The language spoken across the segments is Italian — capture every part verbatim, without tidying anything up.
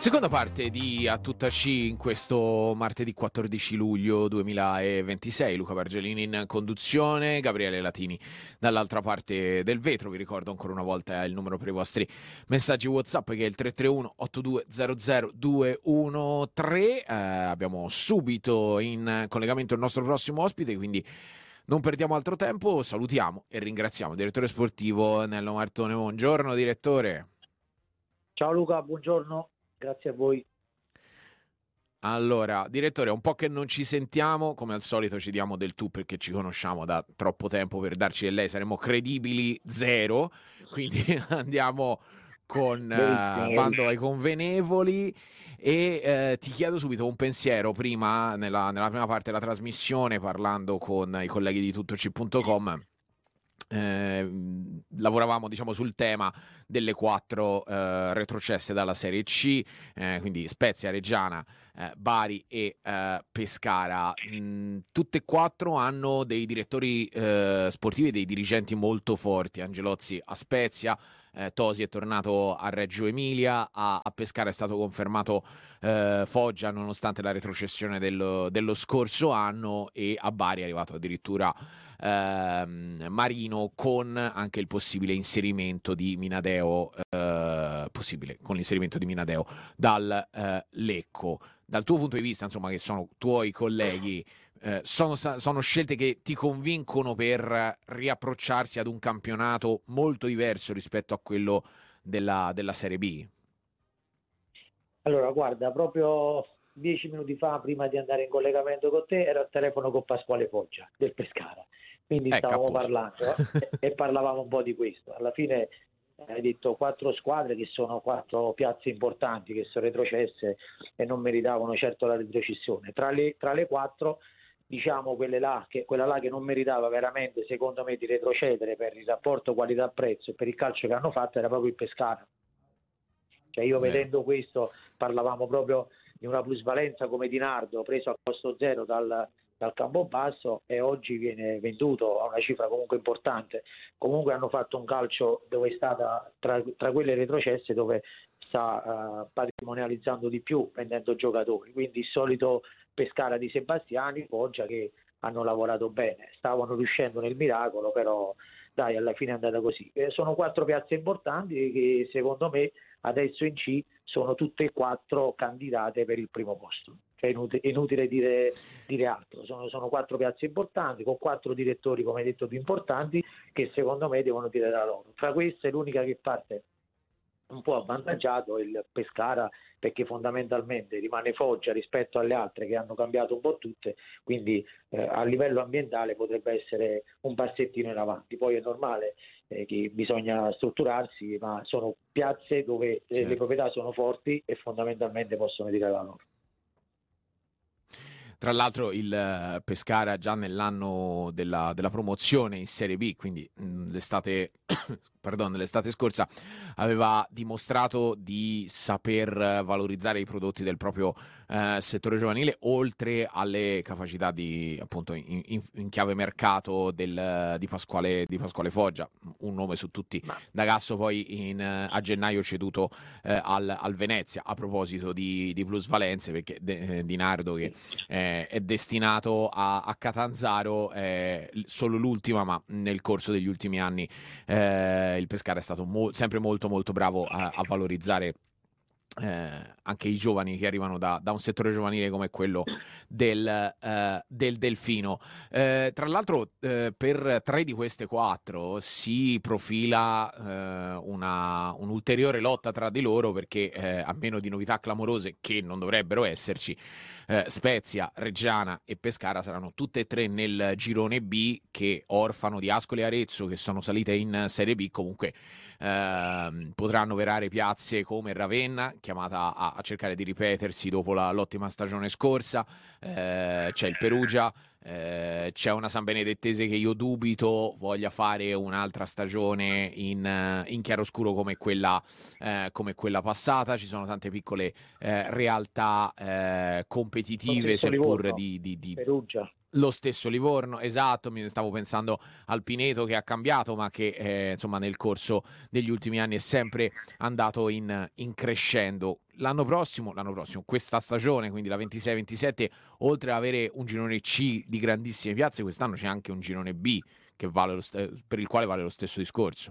Seconda parte di A Tutta C in questo martedì quattordici luglio duemilaventisei. Luca Bargelini in conduzione, Gabriele Latini dall'altra parte del vetro. Vi ricordo ancora una volta il numero per i vostri messaggi WhatsApp, che è il tre tre uno otto due zero zero due uno tre. Eh, abbiamo subito in collegamento il nostro prossimo ospite, quindi non perdiamo altro tempo. Salutiamo e ringraziamo il direttore sportivo Nello Martone. Buongiorno direttore. Ciao Luca, buongiorno. Grazie a voi. Allora, direttore, un po' che non ci sentiamo, come al solito ci diamo del tu perché ci conosciamo da troppo tempo per darci del lei, saremo credibili zero, quindi andiamo con uh, bando ai convenevoli e eh, ti chiedo subito un pensiero prima, nella, nella prima parte della trasmissione, parlando con i colleghi di tuttoc punto com. Eh, lavoravamo diciamo sul tema delle quattro eh, retrocesse dalla Serie C, eh, quindi Spezia, Reggiana, eh, Bari e eh, Pescara. Mm, tutte e quattro hanno dei direttori eh, sportivi e dei dirigenti molto forti. Angelozzi a Spezia, eh, Tosi è tornato a Reggio Emilia, a, a Pescara è stato confermato eh, Foggia nonostante la retrocessione dello, dello scorso anno, e a Bari è arrivato addirittura Ehm, Marino, con anche il possibile inserimento di Minadeo, eh, possibile con l'inserimento di Minadeo dal eh, Lecco. Dal tuo punto di vista, insomma, che sono tuoi colleghi, eh, sono, sono scelte che ti convincono per riapprocciarsi ad un campionato molto diverso rispetto a quello della, della Serie B? Allora, guarda, proprio dieci minuti fa, prima di andare in collegamento con te, ero al telefono con Pasquale Foggia del Pescara, quindi ecco, stavamo parlando e, e parlavamo un po' di questo. Alla fine hai detto quattro squadre che sono quattro piazze importanti che sono retrocesse e non meritavano certo la retrocessione. Tra le, tra le quattro, diciamo quelle là, che, quella là che non meritava veramente, secondo me, di retrocedere per il rapporto qualità-prezzo e per il calcio che hanno fatto, era proprio il Pescara. Cioè io Beh. vedendo questo, parlavamo proprio di una plusvalenza come Di Nardo, preso a costo zero dal, dal Campobasso, e oggi viene venduto a una cifra comunque importante. Comunque hanno fatto un calcio dove è stata tra, tra quelle retrocesse dove sta uh, patrimonializzando di più, vendendo giocatori. Quindi il solito Pescara di Sebastiani, Foggia, che hanno lavorato bene, stavano riuscendo nel miracolo, però dai, alla fine è andata così. Eh, sono quattro piazze importanti che secondo me adesso in C sono tutte e quattro candidate per il primo posto. Cioè, inutile, inutile dire, dire altro. Sono, sono quattro piazze importanti, con quattro direttori, come hai detto, più importanti, che secondo me devono dire da loro. Tra queste l'unica che parte un po' avvantaggiato è il Pescara, perché fondamentalmente rimane Foggia rispetto alle altre che hanno cambiato un po' tutte, quindi eh, a livello ambientale potrebbe essere un passettino in avanti. Poi è normale eh, che bisogna strutturarsi, ma sono piazze dove eh, certo. le proprietà sono forti e fondamentalmente possono dire la loro. Tra l'altro il Pescara già nell'anno della, della promozione in Serie B, quindi mh, l'estate, pardon, l'estate scorsa, aveva dimostrato di saper valorizzare i prodotti del proprio eh, settore giovanile, oltre alle capacità di, appunto, in, in, in chiave mercato del, di, Pasquale, di Pasquale Foggia, un nome su tutti. Ma... D'Agasso poi in, a gennaio ceduto eh, al, al Venezia, a proposito di, di plusvalenze, perché de, eh, Di Nardo, che eh, è destinato a, a Catanzaro, eh, solo l'ultima, ma nel corso degli ultimi anni eh, il Pescara è stato mo- sempre molto molto bravo a, a valorizzare eh, anche i giovani che arrivano da, da un settore giovanile come quello del, eh, del Delfino. Eh, tra l'altro eh, per tre di queste quattro si profila eh, una, un'ulteriore lotta tra di loro, perché eh, a meno di novità clamorose, che non dovrebbero esserci, eh, Spezia, Reggiana e Pescara saranno tutte e tre nel girone B, che orfano di Ascoli e Arezzo, che sono salite in Serie B, comunque eh, potranno verare piazze come Ravenna, chiamata a, a cercare di ripetersi dopo la, l'ottima stagione scorsa, eh, c'è il Perugia, eh, c'è una San Benedettese che io dubito voglia fare un'altra stagione in, in chiaroscuro come quella, eh, come quella passata. Ci sono tante piccole eh, realtà eh, competitive, seppur di, di, di... Perugia. Lo stesso Livorno, esatto, mi stavo pensando al Pineto che ha cambiato, ma che eh, insomma nel corso degli ultimi anni è sempre andato in, in crescendo. L'anno prossimo, l'anno prossimo, questa stagione, quindi la ventisei ventisette, oltre ad avere un girone C di grandissime piazze, quest'anno c'è anche un girone B che vale lo st- per il quale vale lo stesso discorso.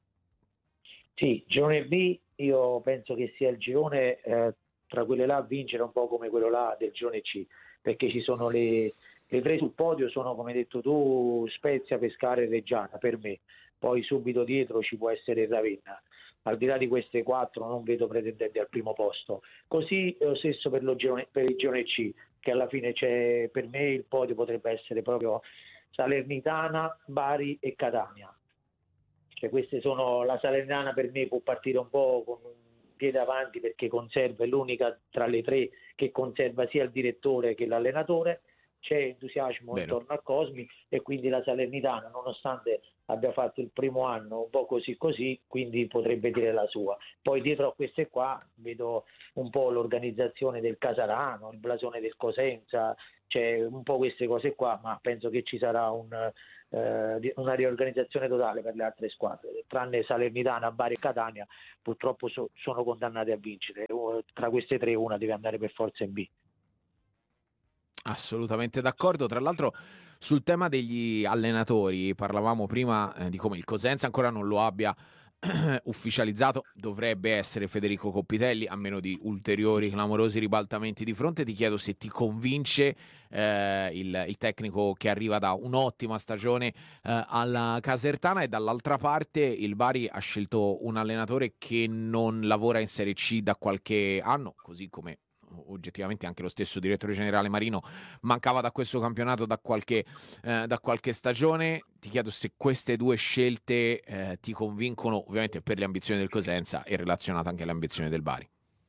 Sì, girone B io penso che sia il girone eh, tra quelle là a vincere un po' come quello là del girone C, perché ci sono le, le tre sul podio, sono come hai detto tu Spezia, Pescara e Reggiana per me, poi subito dietro ci può essere il Ravenna. Al di là di queste quattro non vedo pretendenti al primo posto. Così lo stesso per, lo girone, per il girone C, che alla fine c'è, per me il podio potrebbe essere proprio Salernitana, Bari e Catania. Cioè, queste sono, la Salernitana per me può partire un po' con un piede avanti perché conserva, è l'unica tra le tre che conserva sia il direttore che l'allenatore, c'è entusiasmo Vero. intorno a Cosmi e quindi la Salernitana, nonostante abbia fatto il primo anno un po' così così, quindi potrebbe dire la sua. Poi dietro a queste qua vedo un po' l'organizzazione del Casarano, il blasone del Cosenza, c'è un po' queste cose qua, ma penso che ci sarà un, eh, una riorganizzazione totale per le altre squadre, tranne Salernitana, Bari e Catania, purtroppo so, sono condannate a vincere. Tra queste tre una deve andare per forza in B. Assolutamente d'accordo. Tra l'altro sul tema degli allenatori parlavamo prima eh, di come il Cosenza ancora non lo abbia ufficializzato, dovrebbe essere Federico Coppitelli, a meno di ulteriori clamorosi ribaltamenti di fronte. Ti chiedo se ti convince eh, il, il tecnico che arriva da un'ottima stagione eh, alla Casertana, e dall'altra parte il Bari ha scelto un allenatore che non lavora in Serie C da qualche anno, così come oggettivamente anche lo stesso direttore generale Marino mancava da questo campionato da qualche, eh, da qualche stagione. Ti chiedo se queste due scelte eh, ti convincono, ovviamente per le ambizioni del Cosenza e relazionate anche alle ambizioni del Bari.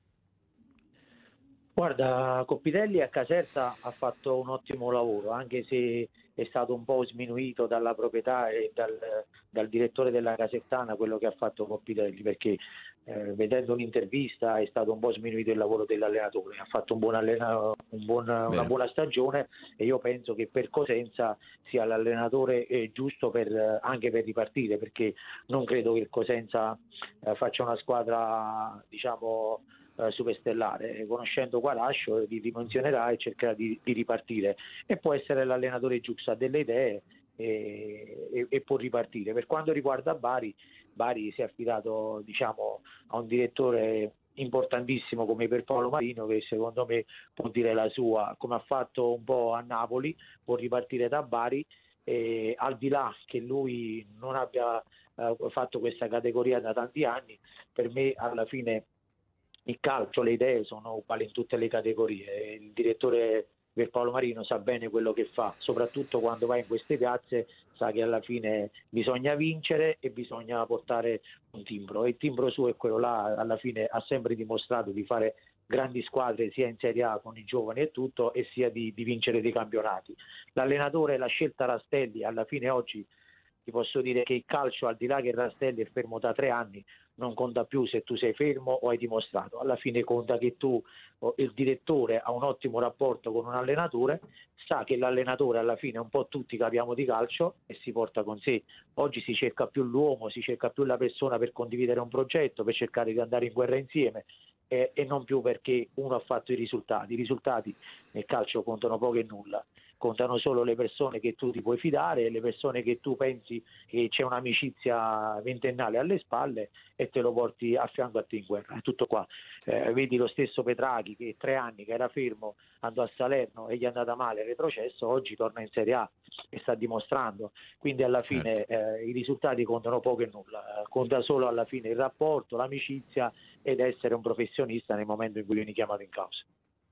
Guarda, Coppitelli a Caserta ha fatto un ottimo lavoro, anche se è stato un po' sminuito dalla proprietà e dal, dal direttore della Casertana quello che ha fatto Coppitelli, perché eh, vedendo un'intervista è stato un po' sminuito il lavoro dell'allenatore, ha fatto un buon allena, un buon, una buona stagione e io penso che per Cosenza sia l'allenatore eh, giusto per, anche per ripartire, perché non credo che il Cosenza eh, faccia una squadra, diciamo, superstellare. Conoscendo Guarascio li dimensionerà e cercherà di, di ripartire, e può essere l'allenatore giusto, ha delle idee e, e, e può ripartire. Per quanto riguarda Bari, Bari si è affidato, diciamo, a un direttore importantissimo come per Paolo Marino, che secondo me può dire la sua, come ha fatto un po' a Napoli, può ripartire da Bari, e al di là che lui non abbia eh, fatto questa categoria da tanti anni, per me alla fine il calcio, le idee sono uguali in tutte le categorie. Il direttore per Paolo Marino sa bene quello che fa, soprattutto quando va in queste piazze, sa che alla fine bisogna vincere e bisogna portare un timbro, e il timbro suo è quello là. Alla fine ha sempre dimostrato di fare grandi squadre sia in Serie A con i giovani e tutto, e sia di, di vincere dei campionati. L'allenatore, la scelta Rastelli, alla fine oggi ti posso dire che il calcio, al di là che Rastelli è fermo da tre anni, non conta più se tu sei fermo o hai dimostrato. Alla fine conta che tu, il direttore, ha un ottimo rapporto con un allenatore, sa che l'allenatore alla fine un po' tutti capiamo di calcio e si porta con sé. Oggi si cerca più l'uomo, si cerca più la persona per condividere un progetto, per cercare di andare in guerra insieme, e, e non più perché uno ha fatto i risultati. I risultati nel calcio contano poco e nulla. Contano solo le persone che tu ti puoi fidare, le persone che tu pensi che c'è un'amicizia ventennale alle spalle e te lo porti a fianco a te in guerra. È tutto qua. Eh, vedi lo stesso Petraghi che tre anni che era fermo, andò a Salerno e gli è andata male, retrocesso, oggi torna in Serie A e sta dimostrando. Quindi alla fine Certo. eh, i risultati contano poco e nulla, conta solo alla fine il rapporto, l'amicizia ed essere un professionista nel momento in cui vieni chiamato in causa.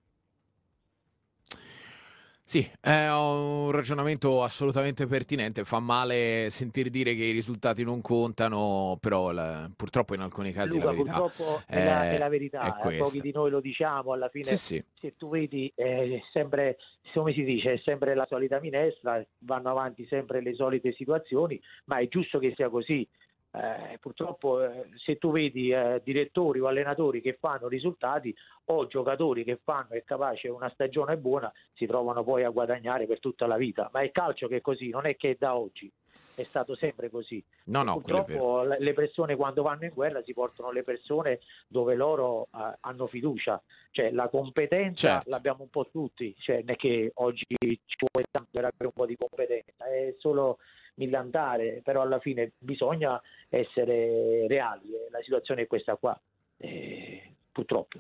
Sì, è un ragionamento assolutamente pertinente. Fa male sentir dire che i risultati non contano, però la, purtroppo in alcuni casi la Luca, verità purtroppo è la, è è, la è verità, eh, pochi questa. di noi lo diciamo, alla Sì, fine sì. se tu vedi eh, è sempre, come si dice, è sempre la solita minestra, vanno avanti sempre le solite situazioni, ma è giusto che sia così. Eh, purtroppo eh, se tu vedi eh, direttori o allenatori che fanno risultati o giocatori che fanno e capace una stagione buona, si trovano poi a guadagnare per tutta la vita. Ma il calcio che è così, non è che è da oggi, è stato sempre così. No, E no, quello è vero. purtroppo le persone quando vanno in guerra si portano le persone dove loro eh, hanno fiducia, cioè la competenza Certo. l'abbiamo un po' tutti, cioè non è che oggi ci vuole tanto per avere un po' di competenza, è solo millantare, però alla fine bisogna essere reali, eh, la situazione è questa qua, eh, purtroppo.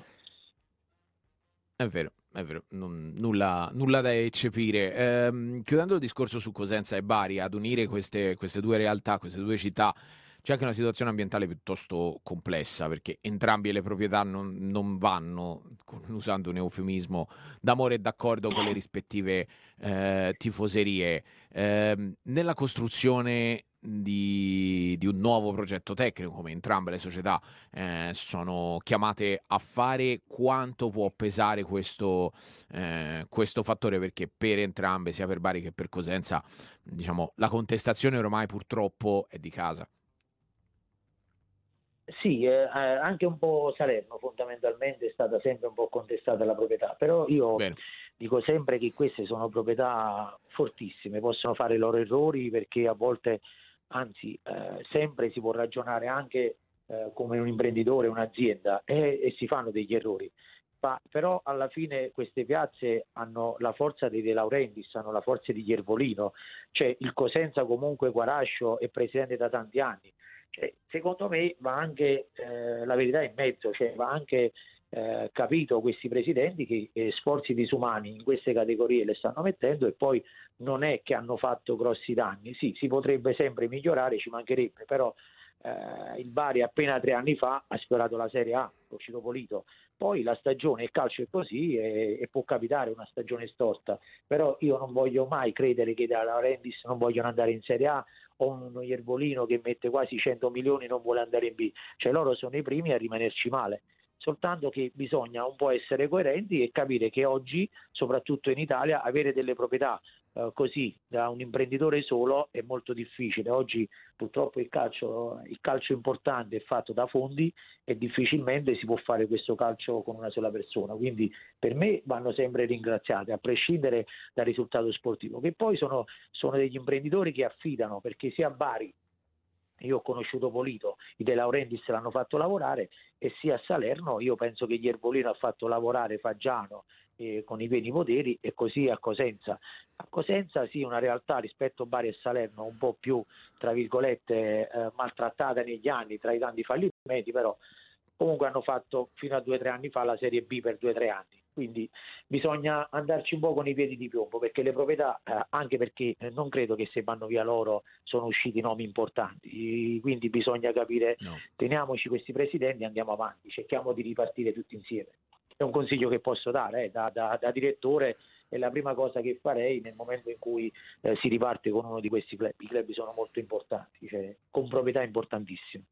È vero, è vero, non- nulla, nulla da eccepire. Ehm, chiudendo il discorso su Cosenza e Bari, ad unire queste, queste due realtà, queste due città, c'è anche una situazione ambientale piuttosto complessa, perché entrambe le proprietà non, non vanno, con- usando un eufemismo, d'amore e d'accordo con le rispettive eh, tifoserie. Ehm, nella costruzione di, di un nuovo progetto tecnico, come entrambe le società eh, sono chiamate a fare, quanto può pesare questo, eh, questo fattore, perché per entrambe, sia per Bari che per Cosenza, diciamo, la contestazione ormai purtroppo è di casa. Sì, eh, anche un po' Salerno fondamentalmente è stata sempre un po' contestata la proprietà, però io Bene. dico sempre che queste sono proprietà fortissime, possono fare i loro errori perché a volte, anzi eh, sempre si può ragionare anche eh, come un imprenditore, un'azienda e, e si fanno degli errori. Ma, però alla fine queste piazze hanno la forza dei De Laurentiis, hanno la forza di Iervolino, cioè il Cosenza comunque Guarascio è presidente da tanti anni. Cioè, secondo me va anche eh, la verità in mezzo, cioè va anche eh, capito questi presidenti che eh, sforzi disumani in queste categorie le stanno mettendo e poi non è che hanno fatto grossi danni. Sì, si potrebbe sempre migliorare, ci mancherebbe, però eh, il Bari appena tre anni fa ha sfiorato la Serie A, con Ciro Polito. Poi la stagione, il calcio è così e, e può capitare una stagione storta, però io non voglio mai credere che da Laurentiis non vogliono andare in Serie A o uno Iervolino che mette quasi cento milioni non vuole andare in B, cioè loro sono i primi a rimanerci male, soltanto che bisogna un po' essere coerenti e capire che oggi, soprattutto in Italia, avere delle proprietà eh, così da un imprenditore solo è molto difficile. Oggi purtroppo il calcio, il calcio importante è fatto da fondi e difficilmente si può fare questo calcio con una sola persona, quindi per me vanno sempre ringraziati a prescindere dal risultato sportivo, che poi sono, sono degli imprenditori che affidano, perché sia a Bari, io ho conosciuto Polito, i De Laurentiis l'hanno fatto lavorare, e sia a Salerno io penso che Iervolino ha fatto lavorare Faggiano eh, con i pieni poteri, e così a Cosenza. A Cosenza sì, una realtà rispetto a Bari e Salerno un po' più, tra virgolette, eh, maltrattata negli anni tra i tanti fallimenti, però comunque hanno fatto fino a due o tre anni fa la Serie B per due o tre anni. Quindi bisogna andarci un po' con i piedi di piombo, perché le proprietà, eh, anche perché eh, non credo che se vanno via loro sono usciti nomi importanti, quindi bisogna capire, No. teniamoci questi presidenti e andiamo avanti, cerchiamo di ripartire tutti insieme. È un consiglio che posso dare eh, da, da, da direttore, è la prima cosa che farei nel momento in cui eh, si riparte con uno di questi club. I club sono molto importanti, cioè, con proprietà importantissime.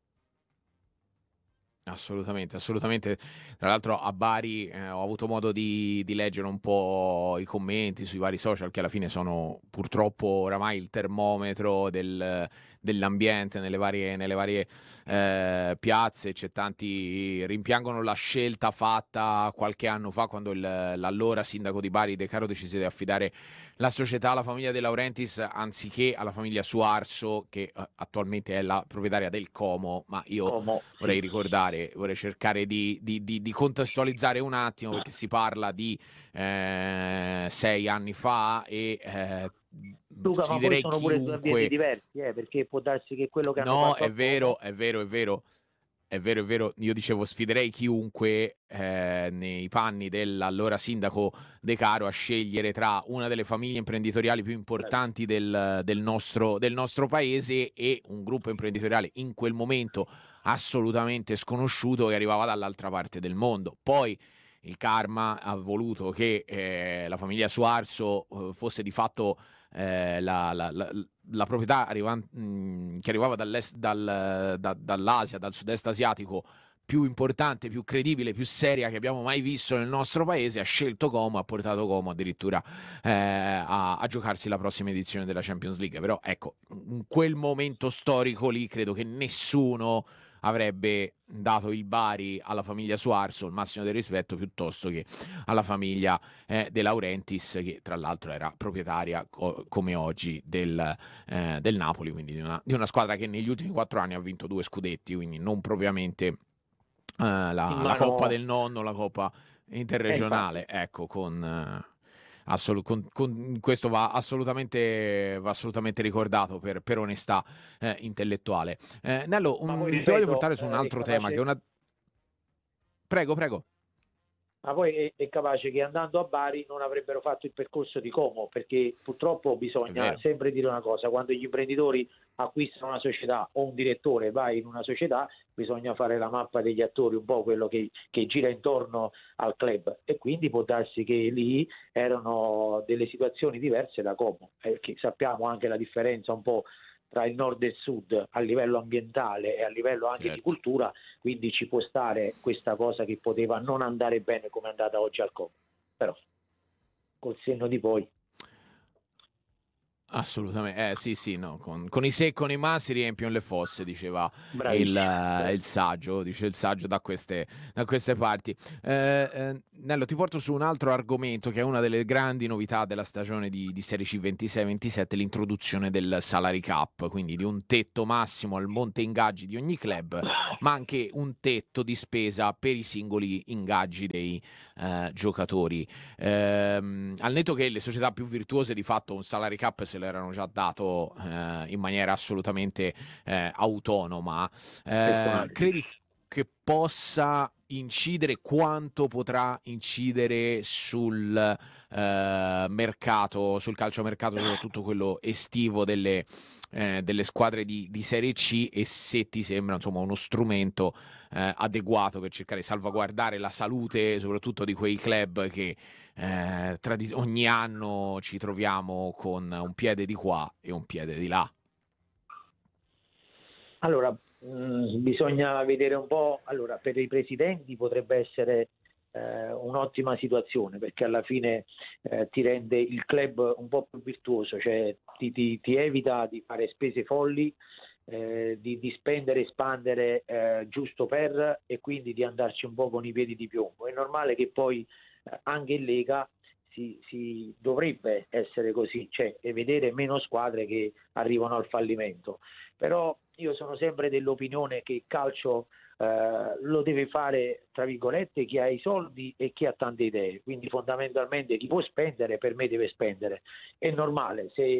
Assolutamente, assolutamente. Tra l'altro a Bari eh, ho avuto modo di, di leggere un po' i commenti sui vari social, che alla fine sono purtroppo oramai il termometro del, dell'ambiente nelle varie, nelle varie eh, piazze. C'è tanti rimpiangono la scelta fatta qualche anno fa, quando il, l'allora sindaco di Bari, De Caro, decise di affidare la società alla famiglia De Laurentiis anziché alla famiglia Suarso, che eh, attualmente è la proprietaria del Como. Ma io Como, vorrei sì. ricordare, vorrei cercare di, di, di, di contestualizzare un attimo, perché si parla di eh, sei anni fa e eh, Luca, ma poi sfiderei sono pure due ambienti chiunque. diversi, eh, perché può darsi che quello che hanno No, fatto è a Como. vero, è vero, è vero. È vero, è vero, io dicevo sfiderei chiunque eh, nei panni dell'allora sindaco De Caro a scegliere tra una delle famiglie imprenditoriali più importanti del, del, nostro, del nostro paese e un gruppo imprenditoriale in quel momento assolutamente sconosciuto che arrivava dall'altra parte del mondo. Poi il karma ha voluto che eh, la famiglia Suarso eh, fosse di fatto eh, la, la, la, la proprietà arriva, mh, che arrivava dall'est, dal, da, dall'Asia, dal sud-est asiatico, più importante, più credibile, più seria che abbiamo mai visto nel nostro paese, ha scelto Como, ha portato Como addirittura eh, a, a giocarsi la prossima edizione della Champions League. Però ecco, in quel momento storico lì credo che nessuno avrebbe dato il Bari alla famiglia Suarzo, il massimo del rispetto, piuttosto che alla famiglia eh, De Laurentiis, che tra l'altro era proprietaria co- come oggi del, eh, del Napoli, quindi di una, di una squadra che negli ultimi quattro anni ha vinto due scudetti, quindi non propriamente eh, la, la Coppa del Nonno, la Coppa interregionale, eh, ecco, con... Eh, Assolut- con, con questo va assolutamente, va assolutamente ricordato per, per onestà eh, intellettuale. Eh, Nello, un, ripeto, ti voglio portare su un altro eh, tema che è una... Prego, prego. Ma poi è, è capace che andando a Bari non avrebbero fatto il percorso di Como, perché purtroppo bisogna sempre dire una cosa: quando gli imprenditori acquistano una società o un direttore va in una società, bisogna fare la mappa degli attori, un po' quello che, che gira intorno al club, e quindi può darsi che lì erano delle situazioni diverse da Como, perché sappiamo anche la differenza un po' tra il nord e il sud a livello ambientale e a livello anche certo. di cultura, quindi ci può stare questa cosa che poteva non andare bene come è andata oggi al Como, però col senno di poi. Assolutamente, eh sì sì, no, con, con i se e con i ma si riempiono le fosse, diceva il, eh, il saggio, dice il saggio da queste, da queste parti. Eh, eh, Nello, ti porto su un altro argomento che è una delle grandi novità della stagione di, di Serie C ventisei ventisette, l'introduzione del salary cap, quindi di un tetto massimo al monte ingaggi di ogni club, ma anche un tetto di spesa per i singoli ingaggi dei eh, giocatori. Eh, al netto che le società più virtuose di fatto un salary cap se l'erano già dato eh, in maniera assolutamente eh, autonoma, eh, credi che possa incidere, quanto potrà incidere sul eh, mercato, sul calciomercato, soprattutto quello estivo delle, eh, delle squadre di, di Serie C, e se ti sembra insomma uno strumento eh, adeguato per cercare di salvaguardare la salute soprattutto di quei club che Eh, tradi- ogni anno ci troviamo con un piede di qua e un piede di là. Allora, mh, bisogna vedere un po'. Allora, per i presidenti potrebbe essere eh, un'ottima situazione, perché alla fine eh, ti rende il club un po' più virtuoso, cioè ti, ti, ti evita di fare spese folli, eh, di, di spendere e espandere eh, giusto per, e quindi di andarci un po' con i piedi di piombo. È normale che poi anche in Lega si, si dovrebbe essere così, cioè e vedere meno squadre che arrivano al fallimento, però io sono sempre dell'opinione che il calcio eh, lo deve fare, tra virgolette, chi ha i soldi e chi ha tante idee, quindi fondamentalmente chi può spendere per me deve spendere, è normale. Se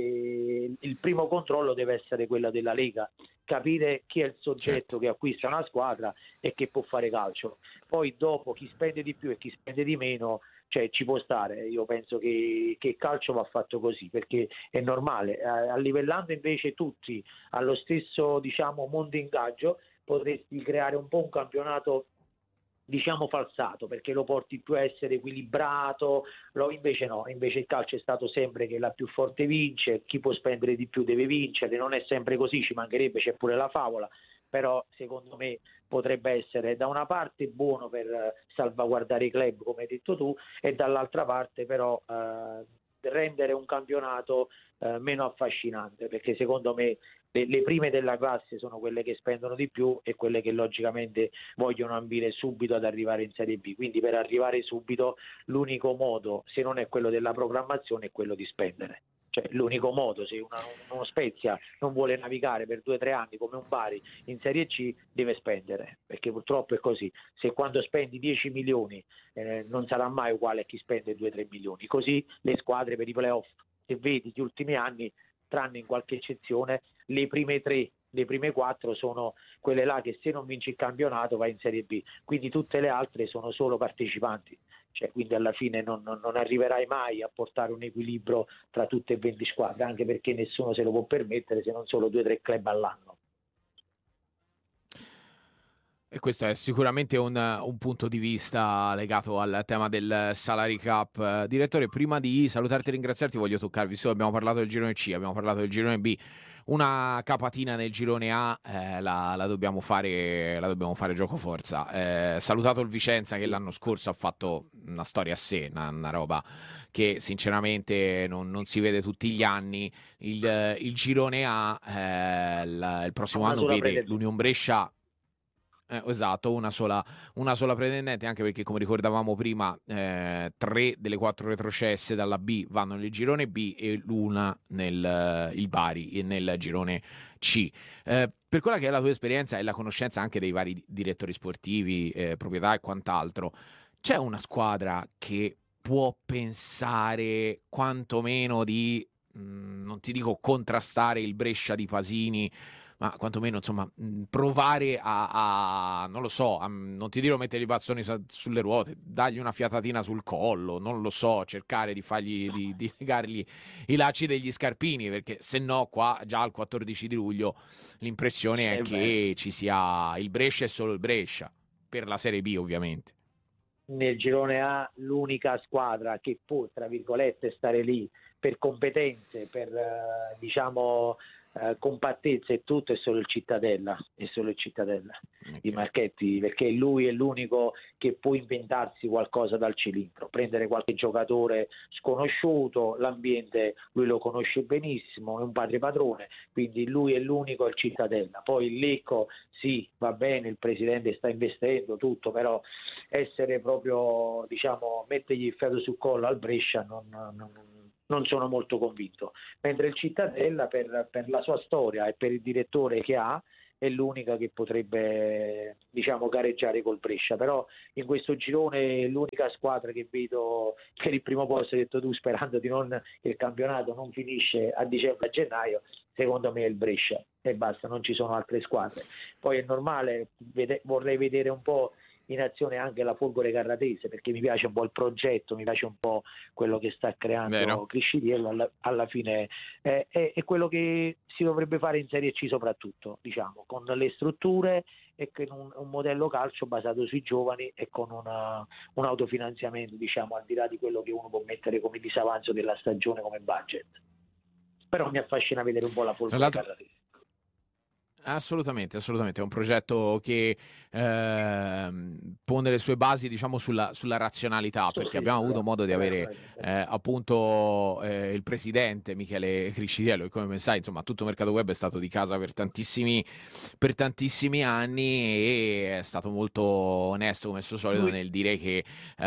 il primo controllo deve essere quello della Lega, capire chi è il soggetto certo. che acquista una squadra e che può fare calcio. Poi dopo chi spende di più e chi spende di meno, cioè ci può stare. Io penso che, che il calcio va fatto così, perché è normale. A, a livellando invece tutti allo stesso, diciamo, mondo ingaggio, potresti creare un po' un campionato, diciamo, falsato, perché lo porti più a essere equilibrato. Lo, invece no, invece il calcio è stato sempre che la più forte vince, chi può spendere di più deve vincere. Non è sempre così, ci mancherebbe, c'è pure la favola, però secondo me potrebbe essere da una parte buono per salvaguardare i club, come hai detto tu, e dall'altra parte però eh, rendere un campionato eh, meno affascinante, perché secondo me le, le prime della classe sono quelle che spendono di più e quelle che logicamente vogliono ambire subito ad arrivare in Serie B, quindi per arrivare subito l'unico modo, se non è quello della programmazione, è quello di spendere. Cioè, l'unico modo, se una, uno Spezia non vuole navigare per due o tre anni come un Bari in Serie C, deve spendere, perché purtroppo è così. Se quando spendi dieci milioni eh, non sarà mai uguale a chi spende due o tre milioni. Così le squadre per i playoff, se vedi gli ultimi anni, tranne in qualche eccezione, le prime tre, le prime quattro sono quelle là che se non vinci il campionato vai in Serie B, quindi tutte le altre sono solo partecipanti. Cioè, quindi alla fine non, non, non arriverai mai a portare un equilibrio tra tutte e venti squadre, anche perché nessuno se lo può permettere se non solo due o tre club all'anno. E questo è sicuramente un, un punto di vista legato al tema del salary cap. Direttore, prima di salutarti e ringraziarti voglio toccarvi, visto che abbiamo parlato del girone C, abbiamo parlato del girone B, una capatina nel girone A eh, la, la dobbiamo fare, la dobbiamo fare gioco forza. Eh, salutato il Vicenza che l'anno scorso ha fatto una storia a sé, una, una roba che sinceramente non, non si vede tutti gli anni. Il, il girone A eh, il, il prossimo anno vede l'Union Brescia. Eh, esatto, una sola, una sola pretendente, anche perché come ricordavamo prima eh, tre delle quattro retrocesse dalla B vanno nel girone B e l'una nel il Bari nel girone C. Eh, per quella che è la tua esperienza e la conoscenza anche dei vari direttori sportivi, eh, proprietà e quant'altro, c'è una squadra che può pensare quantomeno di, mh, non ti dico contrastare il Brescia di Pasini, ma quantomeno insomma provare a, a non lo so, a, non ti dirò mettere i bazzoni su, sulle ruote, dargli una fiatatina sul collo, non lo so, cercare di fargli di, di legargli i lacci degli scarpini, perché se no qua già al quattordici di luglio l'impressione è, è che vero. Ci sia il Brescia e solo il Brescia per la Serie B ovviamente. Nel girone A l'unica squadra che può tra virgolette stare lì per competenze, per eh, diciamo Uh, compattezza e tutto è solo il Cittadella, è solo il Cittadella okay. di Marchetti, perché lui è l'unico che può inventarsi qualcosa dal cilindro, prendere qualche giocatore sconosciuto, l'ambiente lui lo conosce benissimo, è un padre padrone, quindi lui è l'unico il Cittadella. Poi il Lecco sì, va bene, il presidente sta investendo tutto, però essere proprio, diciamo, mettergli il fiato sul collo al Brescia non, non non sono molto convinto, mentre il Cittadella per, per la sua storia e per il direttore che ha è l'unica che potrebbe, diciamo, gareggiare col Brescia, però in questo girone l'unica squadra che vedo per il primo posto, hai detto tu, sperando di non che il campionato non finisce a dicembre, a gennaio, secondo me è il Brescia e basta, non ci sono altre squadre. Poi è normale, vede, vorrei vedere un po' in azione anche la Folgore Carratese, perché mi piace un po' il progetto, mi piace un po' quello che sta creando Criscitiello, alla, alla fine è, è, è quello che si dovrebbe fare in Serie C soprattutto, diciamo, con le strutture e con un, un modello calcio basato sui giovani e con una, un autofinanziamento, diciamo, al di là di quello che uno può mettere come disavanzo della stagione come budget. Però mi affascina vedere un po' la Folgore Carratese. Assolutamente, assolutamente, è un progetto che eh, pone le sue basi, diciamo, sulla, sulla razionalità, perché abbiamo avuto modo di avere eh, appunto eh, il presidente Michele Criscitiello, e come ben sai, insomma, tutto Mercato Web è stato di casa per tantissimi, per tantissimi anni e è stato molto onesto, come al suo solito, nel dire che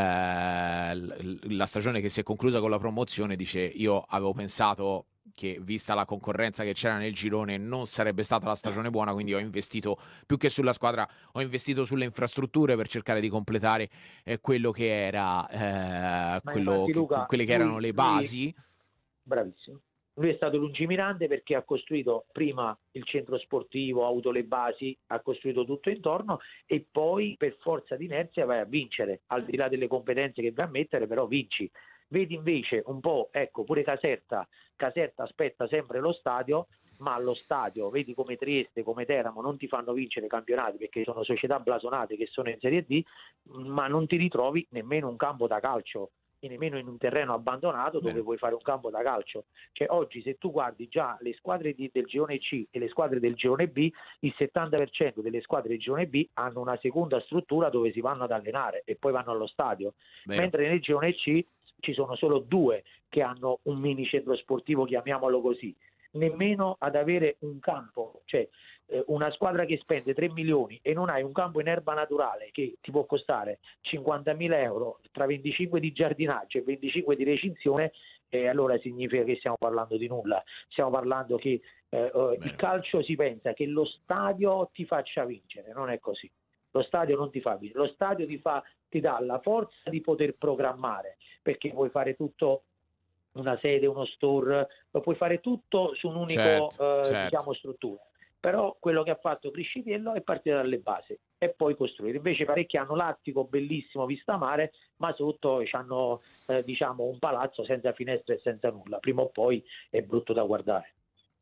eh, la stagione che si è conclusa con la promozione, dice, io avevo pensato che vista la concorrenza che c'era nel girone non sarebbe stata la stagione buona, quindi ho investito più che sulla squadra, ho investito sulle infrastrutture per cercare di completare eh, quello che era eh, quello infatti, che, Luca, quelle che lui, erano le basi. Lui, bravissimo. Lui è stato lungimirante perché ha costruito prima il centro sportivo, ha avuto le basi, ha costruito tutto intorno e poi per forza di inerzia vai a vincere, al di là delle competenze che vai a mettere, però vinci. Vedi invece un po', ecco, pure Caserta, Caserta aspetta sempre lo stadio, ma allo stadio, vedi come Trieste, come Teramo, non ti fanno vincere campionati perché sono società blasonate che sono in Serie D, ma non ti ritrovi nemmeno un campo da calcio, e nemmeno in un terreno abbandonato dove Bene. Puoi fare un campo da calcio. Cioè oggi se tu guardi già le squadre di, del girone C e le squadre del girone B, il settanta per cento delle squadre del girone B hanno una seconda struttura dove si vanno ad allenare e poi vanno allo stadio, Bene. Mentre nel girone C ci sono solo due che hanno un mini centro sportivo, chiamiamolo così, nemmeno ad avere un campo, cioè eh, una squadra che spende tre milioni e non hai un campo in erba naturale che ti può costare cinquantamila euro tra venticinque di giardinaggio e venticinque di recinzione, eh, allora significa che stiamo parlando di nulla, stiamo parlando che eh, il calcio si pensa che lo stadio ti faccia vincere, non è così. Lo stadio non ti fa vincere, lo stadio ti fa ti dà la forza di poter programmare, perché puoi fare tutto, una sede, uno store, lo puoi fare tutto su un'unica certo, eh, certo. diciamo, struttura. Però quello che ha fatto Criscitiello è partire dalle basi e poi costruire. Invece parecchi hanno l'attico bellissimo vista mare, ma sotto hanno eh, diciamo un palazzo senza finestre e senza nulla. Prima o poi è brutto da guardare.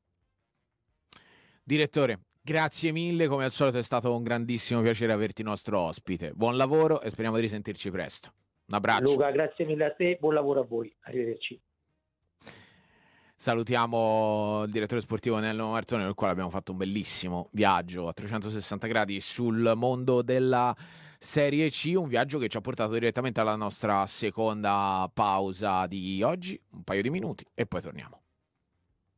Direttore, grazie mille, come al solito è stato un grandissimo piacere averti nostro ospite. Buon lavoro e speriamo di risentirci presto. Un abbraccio. Luca, grazie mille a te, buon lavoro a voi. Arrivederci. Salutiamo il direttore sportivo Nello Martone, con il quale abbiamo fatto un bellissimo viaggio a trecentosessanta gradi sul mondo della Serie C, un viaggio che ci ha portato direttamente alla nostra seconda pausa di oggi, un paio di minuti e poi torniamo.